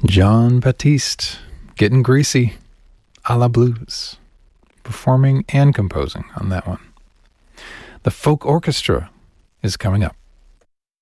Jon Batiste, getting greasy, a la blues, performing and composing on that one. The folk orchestra is coming up.